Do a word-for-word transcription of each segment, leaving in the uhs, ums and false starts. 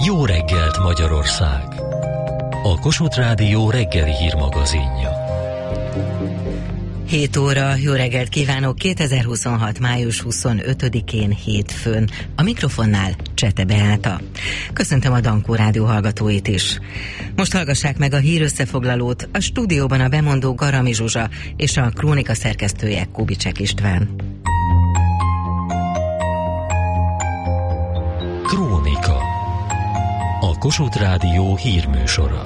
Jó reggelt Magyarország! A Kossuth Rádió reggeli hírmagazinja. hét óra, jó reggelt kívánok, kétezer-huszonhat. május huszonötödikén hétfőn. A mikrofonnál Csete Beáta. Köszöntöm a Dankó Rádió hallgatóit is. Most hallgassák meg a hírösszefoglalót, a stúdióban a bemondó Garami Zsuzsa és a krónika szerkesztője Kubicsek István. Krónika. A Kossuth Rádió hírműsora.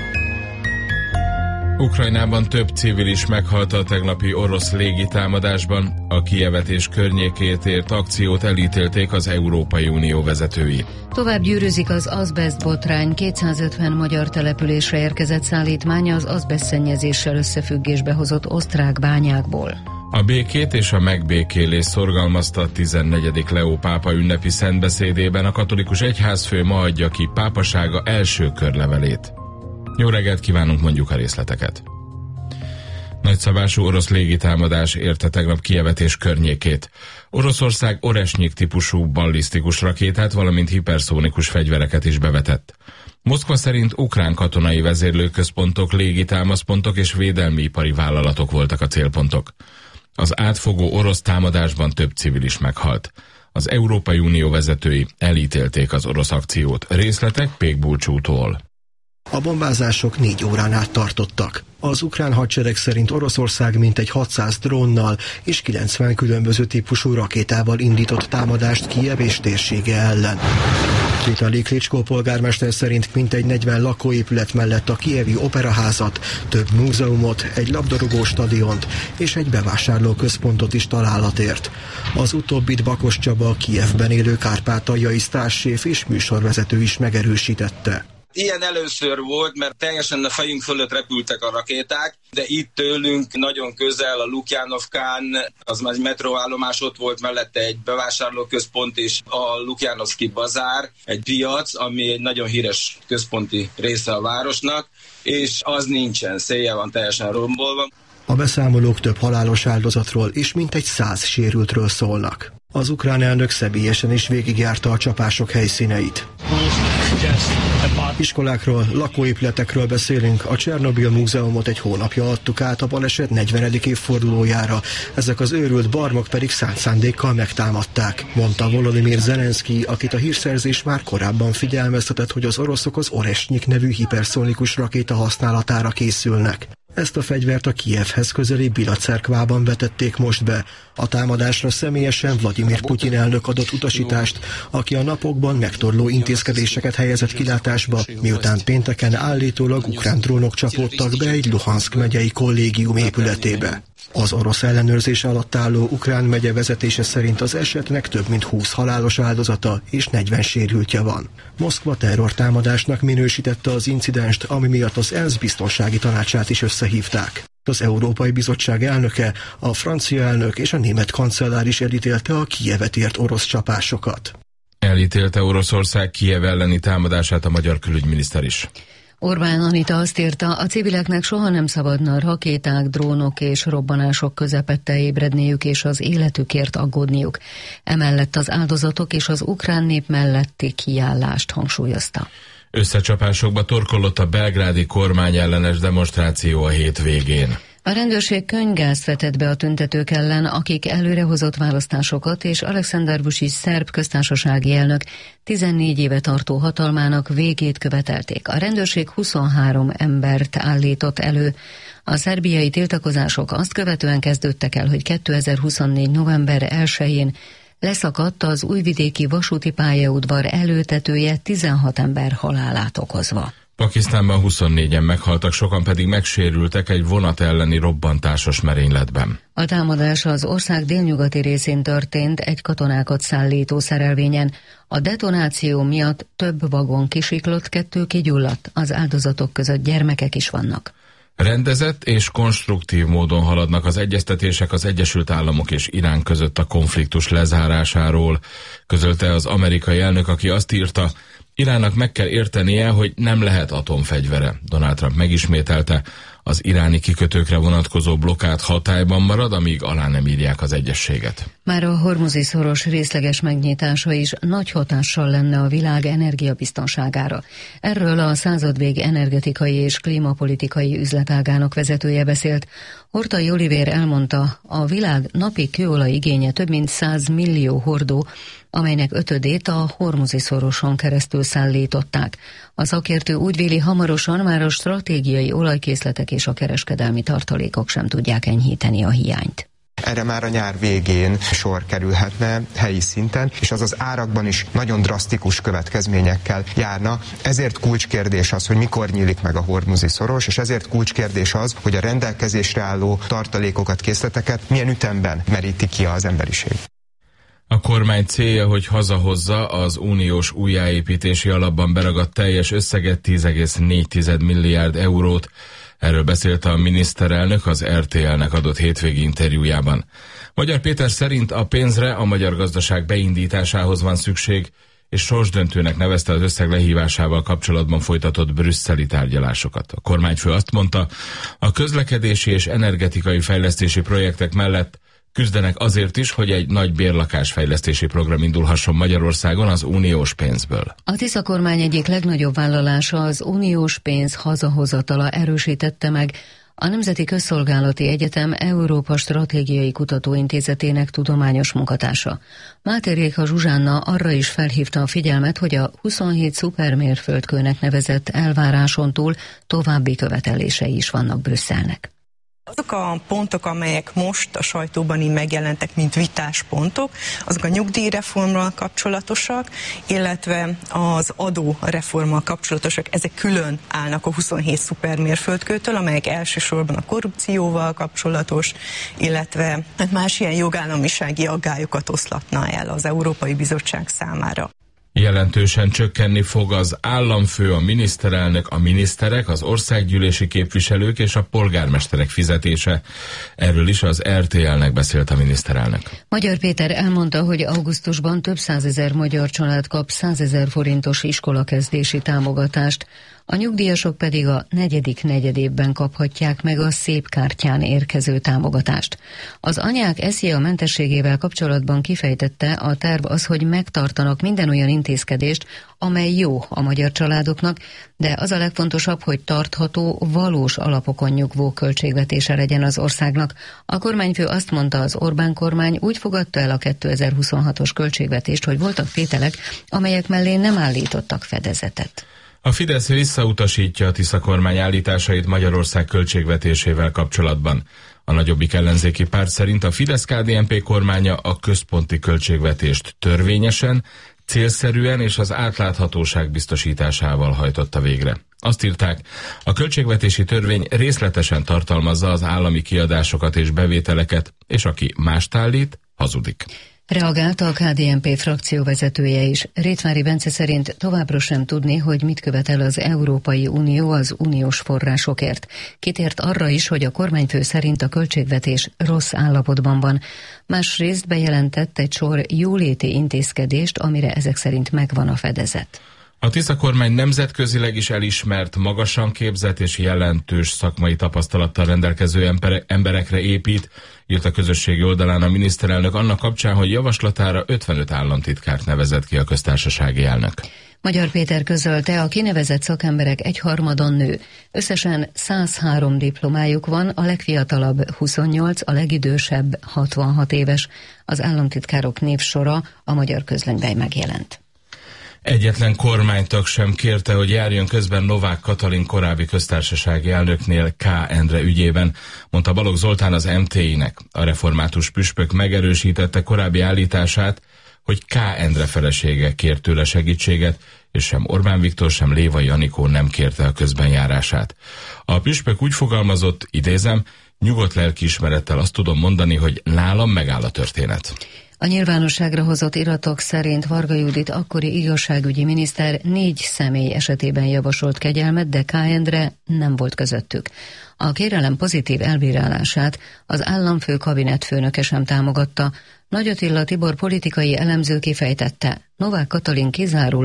Ukrajnában több civil is meghalt a tegnapi orosz légitámadásban. A Kijevet és környékét ért akciót elítélték az Európai Unió vezetői. Tovább gyűrűzik az azbeszt botrány. kétszázötven magyar településre érkezett szállítmánya az azbestszennyezéssel összefüggésbe hozott osztrák bányákból. A békét és a megbékélést szorgalmazta a tizennegyedik Leó pápa ünnepi szentbeszédében. A katolikus egyházfő ma adja ki pápasága első körlevelét. Jó reggelt kívánunk, mondjuk a részleteket. Nagyszabású orosz légitámadás érte tegnap Kijevet és környékét. Oroszország Oresnyik típusú ballisztikus rakétát, valamint hiperszónikus fegyvereket is bevetett. Moszkva szerint ukrán katonai vezérlőközpontok, légitámaszpontok és védelmi ipari vállalatok voltak a célpontok. Az átfogó orosz támadásban több civil is meghalt. Az Európai Unió vezetői elítélték az orosz akciót. Részletek Pék Bulcsútól. A bombázások négy órán át tartottak. Az ukrán hadsereg szerint Oroszország mintegy hatszáz drónnal és kilencven különböző típusú rakétával indított támadást Kijev és térsége ellen. Vitali Klitschko polgármester szerint mintegy negyven lakóépület mellett a kijevi operaházat, több múzeumot, egy labdarúgó stadiont és egy bevásárlóközpontot is találat ért. Az utóbbit Bakos Csaba, Kijevben élő kárpátaljai sztárséf és műsorvezető is megerősítette. Ilyen először volt, mert teljesen a fejünk fölött repültek a rakéták, de itt tőlünk nagyon közel a Lukjanovkán, az már egy metróállomás, ott volt mellette egy bevásárlóközpont és a Lukjanovszki bazár, egy piac, ami egy nagyon híres központi része a városnak, és az nincsen, széjjel van teljesen rombolva. A beszámolók több halálos áldozatról és mintegy száz sérültről szólnak. Az ukrán elnök személyesen is végigjárta a csapások helyszíneit. Iskolákról, lakóépületekről beszélünk, a Csernobil múzeumot egy hónapja adtuk át a baleset negyvenedik évfordulójára, ezek az őrült barmok pedig szánt szándékkal megtámadták, mondta Volodymyr Zelenszky, akit a hírszerzés már korábban figyelmeztetett, hogy az oroszok az Oresnyik nevű hiperszónikus rakéta használatára készülnek. Ezt a fegyvert a Kijevhez közeli Bila-cerkvában vetették most be. A támadásra személyesen Vladimir Putyin elnök adott utasítást, aki a napokban megtorló intézkedéseket helyezett kilátásba, miután pénteken állítólag ukrán drónok csapódtak be egy Luhanszk megyei kollégium épületébe. Az orosz ellenőrzés alatt álló ukrán megye vezetése szerint az esetnek több mint húsz halálos áldozata és negyven sérültje van. Moszkva terrortámadásnak minősítette az incidenst, ami miatt az ENSZ biztonsági tanácsát is összehívták. Az Európai Bizottság elnöke, a francia elnök és a német kancellár is elítélte a Kijevet ért orosz csapásokat. Elítélte Oroszország Kijev elleni támadását a magyar külügyminiszter is. Orbán Anita azt írta, a civileknek soha nem szabadna rakéták, drónok és robbanások közepette ébredniük és az életükért aggódniuk. Emellett az áldozatok és az ukrán nép melletti kiállást hangsúlyozta. Összecsapásokba torkollott a belgrádi kormány ellenes demonstráció a hétvégén. A rendőrség könyvgázt vetett be a tüntetők ellen, akik előrehozott választásokat és Alexander Vučić szerb köztársasági elnök tizennégy éve tartó hatalmának végét követelték. A rendőrség huszonhárom embert állított elő. A szerbiai tiltakozások azt követően kezdődtek el, hogy kétezer-huszonnégy november elsején leszakadt az újvidéki vasúti pályaudvar előtetője tizenhat ember halálát okozva. Pakisztánban huszonnégyen meghaltak, sokan pedig megsérültek egy vonat elleni robbantásos merényletben. A támadás az ország délnyugati részén történt egy katonákat szállító szerelvényen. A detonáció miatt több vagon kisiklott, kettő kigyulladt, az áldozatok között gyermekek is vannak. Rendezett és konstruktív módon haladnak az egyeztetések az Egyesült Államok és Irán között a konfliktus lezárásáról, közölte az amerikai elnök, aki azt írta, Iránnak meg kell értenie, hogy nem lehet atomfegyvere. Donald Trump megismételte, az iráni kikötőkre vonatkozó blokkád hatályban marad, amíg alá nem írják az egyezséget. Már a hormuzi szoros részleges megnyitása is nagy hatással lenne a világ energiabiztonságára. Erről a századvég energetikai és klímapolitikai üzletágának vezetője beszélt. Hortai Olivér elmondta, a világ napi kőolaj igénye több mint száz millió hordó, amelynek ötödét a hormuzi szoroson keresztül szállították. A szakértő úgy véli, hamarosan már a stratégiai olajkészletek és a kereskedelmi tartalékok sem tudják enyhíteni a hiányt. Erre már a nyár végén sor kerülhetne helyi szinten, és az az árakban is nagyon drasztikus következményekkel járna. Ezért kulcskérdés az, hogy mikor nyílik meg a hormuzi szoros, és ezért kulcskérdés az, hogy a rendelkezésre álló tartalékokat, készleteket milyen ütemben meríti ki az emberiség. A kormány célja, hogy hazahozza az uniós újjáépítési alapban beragadt teljes összeget, tíz egész négy milliárd eurót. Erről beszélt a miniszterelnök az er té el-nek adott hétvégi interjújában. Magyar Péter szerint a pénzre a magyar gazdaság beindításához van szükség, és sorsdöntőnek nevezte az összeg lehívásával kapcsolatban folytatott brüsszeli tárgyalásokat. A kormányfő azt mondta, a közlekedési és energetikai fejlesztési projektek mellett küzdenek azért is, hogy egy nagy bérlakásfejlesztési program indulhasson Magyarországon az uniós pénzből. A Tisza kormány egyik legnagyobb vállalása az uniós pénz hazahozatala, erősítette meg a Nemzeti Közszolgálati Egyetem Európa Stratégiai Kutatóintézetének tudományos munkatársa. Máté Réka Zsuzsánna arra is felhívta a figyelmet, hogy a huszonhét szupermérföldkőnek nevezett elváráson túl további követelései is vannak Brüsszelnek. Azok a pontok, amelyek most a sajtóban így megjelentek, mint vitáspontok, azok a nyugdíjreformmal kapcsolatosak, illetve az adóreformmal kapcsolatosak, ezek külön állnak a huszonhét szupermérföldkőtől, amelyek elsősorban a korrupcióval kapcsolatos, illetve más ilyen jogállamisági aggályokat oszlatna el az Európai Bizottság számára. Jelentősen csökkenni fog az államfő, a miniszterelnök, a miniszterek, az országgyűlési képviselők és a polgármesterek fizetése. Erről is az er té el-nek beszélt a miniszterelnök. Magyar Péter elmondta, hogy augusztusban több százezer magyar család kap százezer forintos iskolakezdési támogatást, a nyugdíjasok pedig a negyedik negyedévben kaphatják meg a szép kártyán érkező támogatást. Az anyák es zé á mentességével kapcsolatban kifejtette, a terv az, hogy megtartanak minden olyan intézkedést, amely jó a magyar családoknak, de az a legfontosabb, hogy tartható, valós alapokon nyugvó költségvetése legyen az országnak. A kormányfő azt mondta, az Orbán kormány úgy fogadta el a kétezer-huszonhatos költségvetést, hogy voltak tételek, amelyek mellé nem állítottak fedezetet. A Fidesz visszautasítja a Tisza kormány állításait Magyarország költségvetésével kapcsolatban. A nagyobbik ellenzéki párt szerint a Fidesz-ká dé en pé kormánya a központi költségvetést törvényesen, célszerűen és az átláthatóság biztosításával hajtotta végre. Azt írták, a költségvetési törvény részletesen tartalmazza az állami kiadásokat és bevételeket, és aki mást állít, hazudik. Reagálta a ká dé en pé frakció vezetője is. Rétvári Bence szerint továbbra sem tudni, hogy mit követel az Európai Unió az uniós forrásokért. Kitért arra is, hogy a kormányfő szerint a költségvetés rossz állapotban van. Másrészt bejelentett egy sor jóléti intézkedést, amire ezek szerint megvan a fedezet. A Tisza kormány nemzetközileg is elismert, magasan képzett és jelentős szakmai tapasztalattal rendelkező emberekre épít, írt a közösségi oldalán a miniszterelnök annak kapcsán, hogy javaslatára ötvenöt államtitkárt nevezett ki a köztársasági elnök. Magyar Péter közölte, a kinevezett szakemberek egyharmada nő. Összesen száz három diplomájuk van, a legfiatalabb huszonnyolc, a legidősebb hatvanhat éves. Az államtitkárok névsora a Magyar Közlönyben megjelent. Egyetlen kormánytag sem kérte, hogy járjon közben Novák Katalin korábbi köztársasági elnöknél K. Endre ügyében, mondta Balogh Zoltán az em té i-nek. A református püspök megerősítette korábbi állítását, hogy K. Endre felesége kért tőle segítséget, és sem Orbán Viktor, sem Lévai Anikó nem kérte a közbenjárását. A püspök úgy fogalmazott, idézem, nyugodt lelkiismerettel azt tudom mondani, hogy nálam megáll a történet. A nyilvánosságra hozott iratok szerint Varga Judit akkori igazságügyi miniszter négy személy esetében javasolt kegyelmet, de K. Endre nem volt közöttük. A kérelem pozitív elbírálását az államfő kabinetfőnöke sem támogatta. Nagy Attila Tibor politikai elemző kifejtette, Novák Katalin kizárólag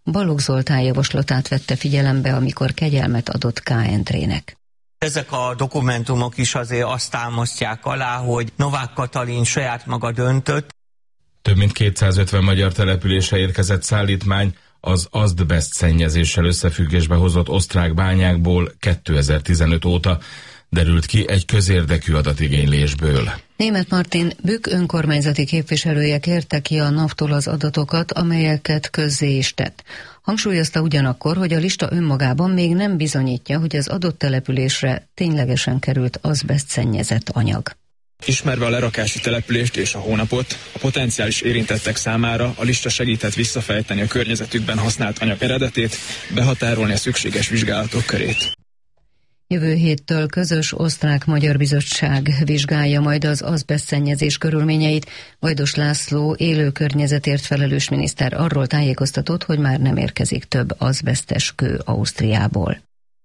Balogh Zoltán javaslatát vette figyelembe, amikor kegyelmet adott K. Endrének. Ezek a dokumentumok is azért azt támasztják alá, hogy Novák Katalin saját maga döntött. Több mint kétszázötven magyar településre érkezett szállítmány az azbeszt szennyezéssel összefüggésbe hozott osztrák bányákból kétezer-tizenöt óta, derült ki egy közérdekű adatigénylésből. Németh Martin Bükk önkormányzati képviselője kérte ki a NAV-tól az adatokat, amelyeket közzé is tett. Hangsúlyozta ugyanakkor, hogy a lista önmagában még nem bizonyítja, hogy az adott településre ténylegesen került azbeszt szennyezett anyag. Ismerve a lerakási települést és a hónapot, a potenciális érintettek számára a lista segíthet visszafejteni a környezetükben használt anyag eredetét, behatárolni a szükséges vizsgálatok körét. Jövő héttől közös osztrák-magyar bizottság vizsgálja majd az azbeszt-szennyezés körülményeit. Vajdos László élő környezetért felelős miniszter arról tájékoztatott, hogy már nem érkezik több azbesztes kő Ausztriából.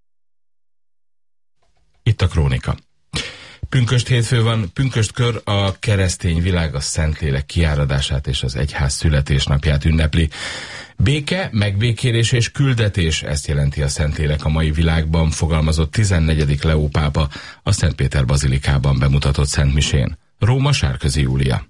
Itt a krónika. Pünkösd hétfő van, pünkösdkör a keresztény világ a Szentlélek kiáradását és az egyház születésnapját ünnepli. Béke, megbékélés és küldetés, ezt jelenti a Szentlélek a mai világban, fogalmazott tizennegyedik Leó pápa a Szentpéter bazilikában bemutatott szentmisén. Róma, Sárközi Júlia.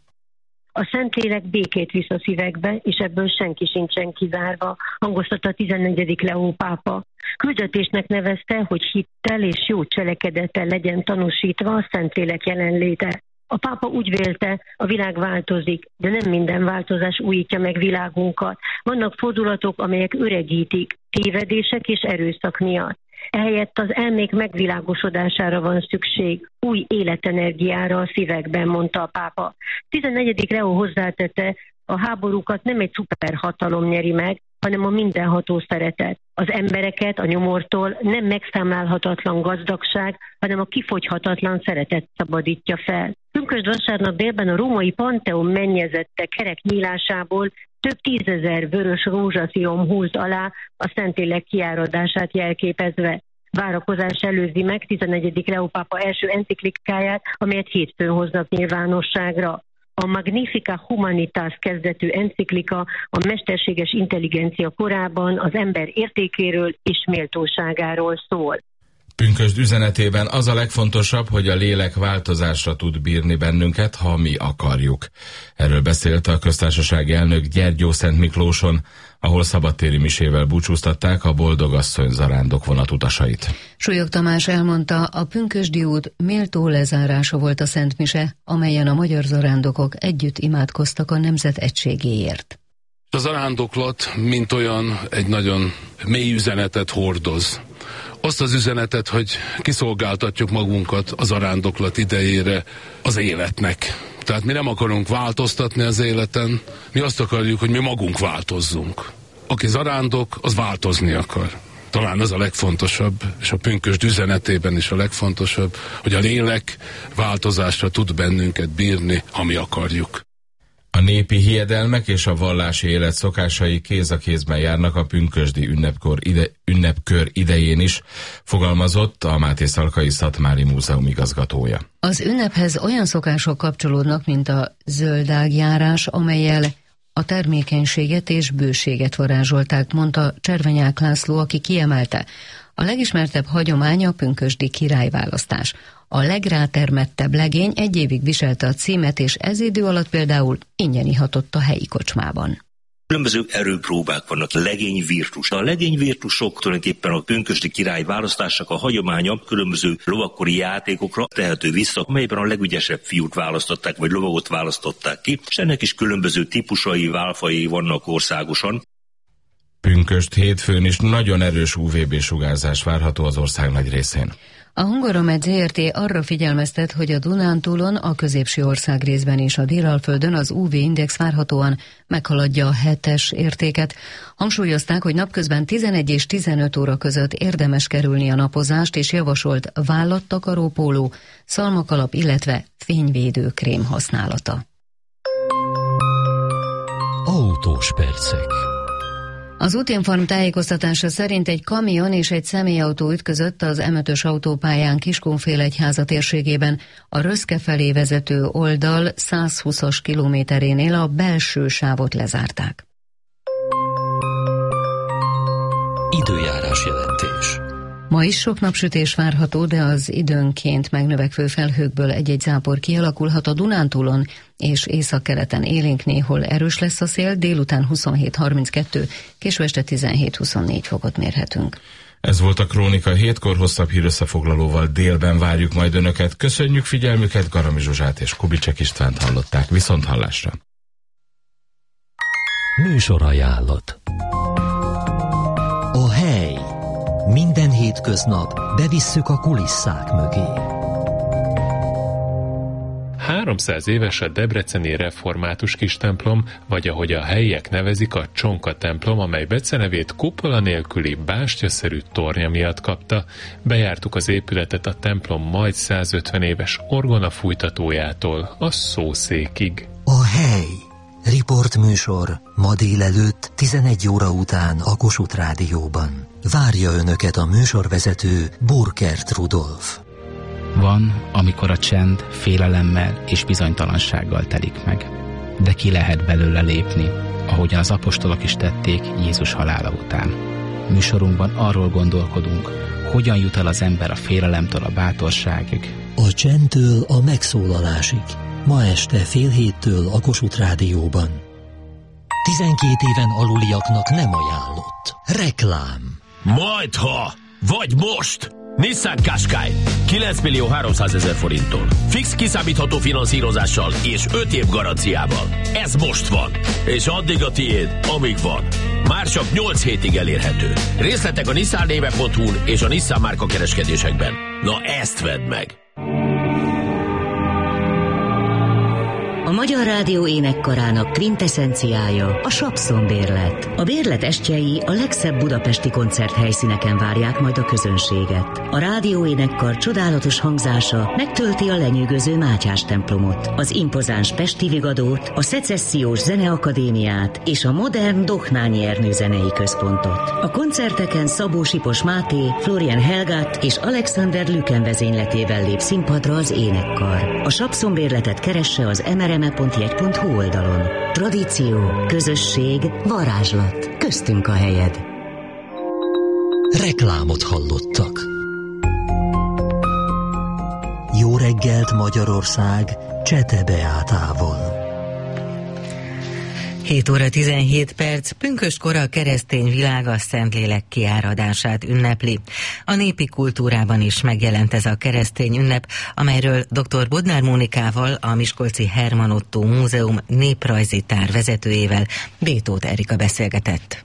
A Szentlélek békét visz a szívekbe, és ebből senki sincsen kizárva, hangoztatta a tizennegyedik Leó pápa. Küldetésnek nevezte, hogy hittel és jó cselekedettel legyen tanúsítva a Szentlélek jelenléte. A pápa úgy vélte, a világ változik, de nem minden változás újítja meg világunkat. Vannak fordulatok, amelyek öregítik, tévedések és erőszak miatt. Ehelyett az elmék megvilágosodására van szükség, új életenergiára a szívekben, mondta a pápa. tizennegyedik Leó hozzátette, a háborúkat nem egy szuperhatalom nyeri meg, hanem a mindenható szeretet. Az embereket a nyomortól nem megszámlálhatatlan gazdagság, hanem a kifogyhatatlan szeretet szabadítja fel. Pünkösd vasárnap délben a római Pantheon mennyezette kerek nyílásából több tízezer vörös rózsaszíjom húlt alá a Szentlélek kiáradását jelképezve. Várakozás előzi meg tizennegyedik Leó pápa első enciklikáját, amelyet hétfőn hoznak nyilvánosságra. A Magnifica Humanitas kezdetű enciklika a mesterséges intelligencia korában az ember értékéről és méltóságáról szól. Pünkösd üzenetében az a legfontosabb, hogy a lélek változásra tud bírni bennünket, ha mi akarjuk. Erről beszélt a köztársasági elnök Gyergyószent Miklóson, ahol szabadtéri misével búcsúztatták a Boldogasszony zarándok vonatutasait. Súlyog Tamás elmondta, a pünkösdi út méltó lezárása volt a Szent Mise, amelyen a magyar zarándokok együtt imádkoztak a nemzet egységéért. A zarándoklat, mint olyan, egy nagyon mély üzenetet hordoz. Azt az üzenetet, hogy kiszolgáltatjuk magunkat az zarándoklat idejére az életnek. Tehát mi nem akarunk változtatni az életen, mi azt akarjuk, hogy mi magunk változzunk. Aki zarándok, az változni akar. Talán az a legfontosabb, és a pünkösd üzenetében is a legfontosabb, hogy a lélek változásra tud bennünket bírni, ha mi akarjuk. A népi hiedelmek és a vallási élet szokásai kéz a kézben járnak a pünkösdi ünnepkor ide, ünnepkör idején is, fogalmazott a Máté Szalkai Szatmári Múzeum igazgatója. Az ünnephez olyan szokások kapcsolódnak, mint a zöldágjárás, amellyel a termékenységet és bőséget varázsolták, mondta Cservenyák László, aki kiemelte. A legismertebb hagyománya a pünkösdi királyválasztás. A legrátermettebb legény egy évig viselte a címet, és ez idő alatt például ingyen ihatott a helyi kocsmában. Különböző erőpróbák vannak, legény virtus. A legény virtusok tulajdonképpen a pünkösdi király választásnak a hagyománya különböző lovakkori játékokra tehető vissza, amelyben a legügyesebb fiút választották, vagy lovagot választották ki, és ennek is különböző típusai, válfajai vannak országosan. Pünkösd hétfőn is nagyon erős u vé bé-sugárzás várható az ország nagy részén. A Hungaromed zé er té arra figyelmeztet, hogy a Dunántúlon, a középső ország részben és a Délalföldön az u vé-index várhatóan meghaladja a hetes értéket. Hangsúlyozták, hogy napközben tizenegy és tizenöt óra között érdemes kerülni a napozást, és javasolt vállattakaró póló, szalmakalap, illetve fényvédő krém használata. Autós percek. Az Útinform tájékoztatása szerint egy kamion és egy személyautó ütközött az em ötös autópályán Kiskunfélegyháza térségében. A Röszke felé vezető oldal százhúszas kilométerénél a belső sávot lezárták. Időjárás jelentés. Ma is sok napsütés várható, de az időnként megnövekvő felhőkből egy-egy zápor kialakulhat a Dunántúlon, és északkeleten élénk néhol erős lesz a szél, délután huszonhét harminckettő, késő este tizenhét huszonnégy fokot mérhetünk. Ez volt a Krónika hétkor, hosszabb hírösszefoglalóval délben várjuk majd Önöket. Köszönjük figyelmüket, Garami Zsuzsát és Kubicsek Istvánt hallották. Viszont hallásra! Műsorajánlat. A hely. Minden hétköznap bevisszük a kulisszák mögé. háromszáz éves a debreceni református kistemplom, vagy ahogy a helyiek nevezik, a Csonka templom, amely becenevét kupola nélküli bástyaszerű tornya miatt kapta. Bejártuk az épületet a templom majd százötven éves orgona fújtatójától a szószékig. A hely. Riportműsor ma délelőtt tizenegy óra után a Kossuth Rádióban. Várja Önöket a műsorvezető Burkert Rudolf. Van, amikor a csend félelemmel és bizonytalansággal telik meg, de ki lehet belőle lépni, ahogyan az apostolok is tették Jézus halála után. Műsorunkban arról gondolkodunk, hogyan jut el az ember a félelemtől a bátorságig. A csendtől a megszólalásig. Ma este fél héttől a Kossuth Rádióban. tizenkét éven aluliaknak nem ajánlott. Reklám. Majdha, vagy most! Nissan Qashqai kilenc millió háromszázezer forinttól. Fix kiszámítható finanszírozással és öt év garanciával. Ez most van. És addig a tiéd, amíg van. Már csak nyolc hétig elérhető. Részletek a nissan néve pont hu-n és a Nissan márka kereskedésekben. Na ezt vedd meg! A Magyar Rádió énekkarának kvintessenciája a Sapszon bérlet. A bérlet estjei a legszebb budapesti koncerthelyszíneken várják majd a közönséget. A rádió énekkar csodálatos hangzása megtölti a lenyűgöző Mátyás templomot, az impozáns Pesti Vigadót, a Szecessziós Zeneakadémiát és a modern Dohnányi Ernő zenei központot. A koncerteken Szabó Sipos Máté, Florian Helgát és Alexander Lüken vezényletével lép színpadra az énekkar. A Sapszon bérletet keresse az em er em e pont jegy pont hu oldalon. Tradíció, közösség, varázslat. Köztünk a helyed. Reklámot hallottak. Jó reggelt Magyarország Csete Beátával. hét óra tizenhét perc, pünköstkor a keresztény világ a Szentlélek kiáradását ünnepli. A népi kultúrában is megjelent ez a keresztény ünnep, amelyről dr. Bodnár Mónikával, a Miskolci Herman Ottó Múzeum néprajzi tár vezetőjével Bétót Erika beszélgetett.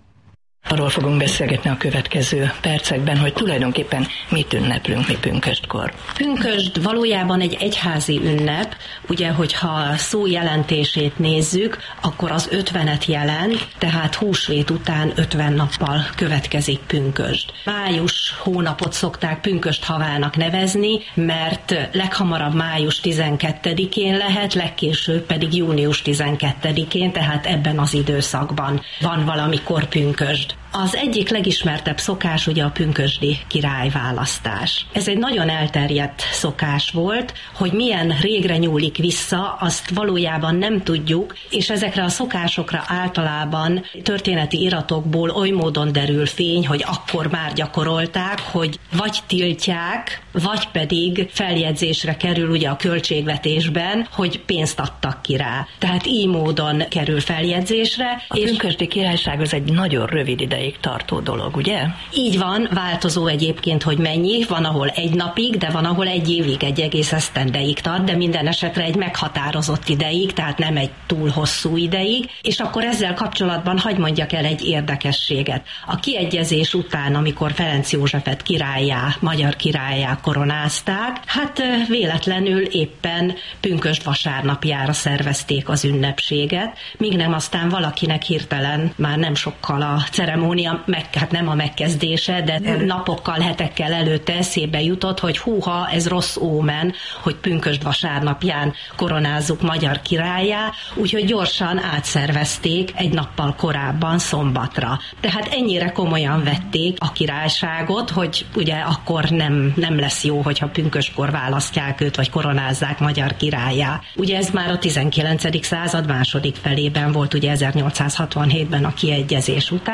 Arról fogunk beszélgetni a következő percekben, hogy tulajdonképpen mit ünneplünk mi pünköstkor. Pünkösd valójában egy egyházi ünnep, ugye, hogyha a szó jelentését nézzük, akkor az ötvenet jelent, tehát húsvét után ötven nappal következik pünkösd. Május hónapot szokták pünkösd havának nevezni, mert leghamarabb május tizenkettedikén lehet, legkésőbb pedig június tizenkettedikén, tehát ebben az időszakban van valamikor pünkösd. Az egyik legismertebb szokás ugye a pünkösdi királyválasztás. Ez egy nagyon elterjedt szokás volt, hogy milyen régre nyúlik vissza, azt valójában nem tudjuk, és ezekre a szokásokra általában történeti iratokból oly módon derül fény, hogy akkor már gyakorolták, hogy vagy tiltják, vagy pedig feljegyzésre kerül ugye a költségvetésben, hogy pénzt adtak ki rá. Tehát így módon kerül feljegyzésre. A és pünkösdi királyság az egy nagyon rövid ideig tartó dolog, ugye? Így van, változó egyébként, hogy mennyi, van ahol egy napig, de van ahol egy évig, egy egész esztendeig tart, de minden esetre egy meghatározott ideig, tehát nem egy túl hosszú ideig, és akkor ezzel kapcsolatban hadd mondjak el egy érdekességet. A kiegyezés után, amikor Ferenc Józsefet királlyá, magyar királlyá koronázták, hát véletlenül éppen pünkösd vasárnapjára szervezték az ünnepséget, míg nem aztán valakinek hirtelen már nem sokkal a ceremónia, meg, hát nem a megkezdése, de napokkal, hetekkel előtte eszébe jutott, hogy húha, ez rossz ómen, hogy pünkösd vasárnapján koronázzuk magyar királlyá, úgyhogy gyorsan átszervezték egy nappal korábban szombatra. Tehát ennyire komolyan vették a királyságot, hogy ugye akkor nem, nem lesz jó, hogyha pünköstkor választják őt, vagy koronázzák magyar királlyá. Ugye ez már a tizenkilencedik század második felében volt, ugye ezernyolcszázhatvanhétben a kiegyezés után.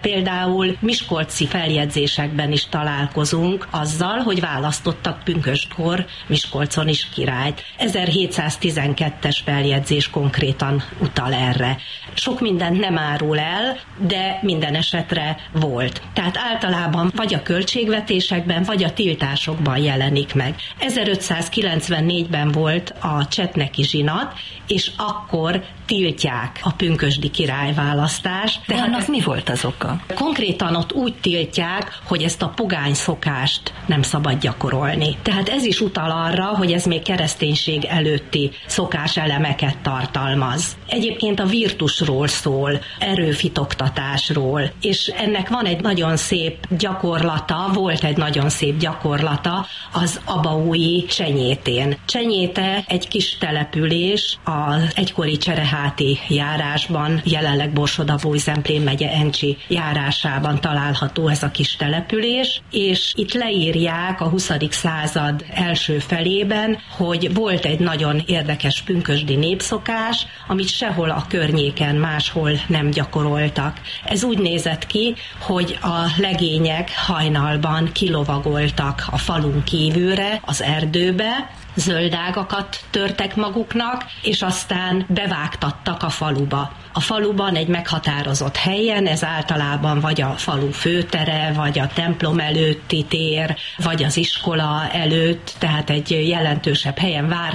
Például miskolci feljegyzésekben is találkozunk azzal, hogy választottak pünköstkor Miskolcon is királyt. ezerhétszáztizenkettes feljegyzés konkrétan utal erre. Sok mindent nem árul el, de minden esetre volt. Tehát általában vagy a költségvetésekben, vagy a tiltásokban jelenik meg. ezerötszázkilencvennégyben volt a csetneki zsinat, és akkor tiltják a pünkösdi királyválasztást. De annak mi volt az oka? Konkrétan ott úgy tiltják, hogy ezt a pogány szokást nem szabad gyakorolni. Tehát ez is utal arra, hogy ez még kereszténység előtti szokáselemeket tartalmaz. Egyébként a virtusról szól, erőfitoktatásról, és ennek van egy nagyon szép gyakorlata, volt egy nagyon szép gyakorlata az abaúji Csenyétén. Csenyéte egy kis település az egykori Csereháti járásban, jelenleg Borsod-Abaúj-Zemplén megye Encsi járásában található ez a kis település, és itt leírják a huszadik század első felében, hogy volt egy nagyon érdekes pünkösdi népszokás, amit sehol a környéken máshol nem gyakoroltak. Ez úgy nézett ki, hogy a legények hajnalban kilovagoltak a falun kívülre, az erdőbe, zöldágakat törtek maguknak, és aztán bevágtattak a faluba. A faluban egy meghatározott helyen, ez általában vagy a falu főtere, vagy a templom előtti tér, vagy az iskola előtt, tehát egy jelentősebb helyen vár